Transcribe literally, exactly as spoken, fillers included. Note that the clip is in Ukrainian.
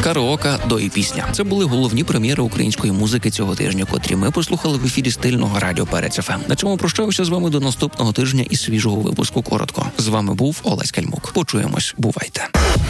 Караока, до і пісня. Це були головні прем'єри української музики цього тижня, котрі ми послухали в ефірі стильного радіо Перець еф ем. На цьому прощаюся з вами до наступного тижня і свіжого випуску коротко. З вами був Олесь Кальмук. Почуємось. Бувайте.